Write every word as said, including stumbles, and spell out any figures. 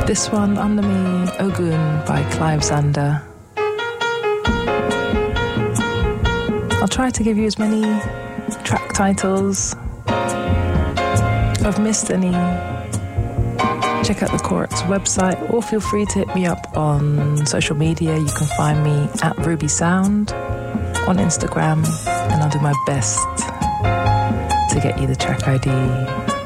This one, Under Me, Ogun by Clive Zander. I'll try to give you as many track titles. If I've missed any, check out the Corex website or feel free to hit me up on social media. You can find me at Ruby Sound on Instagram, and I'll do my best to get you the track I D.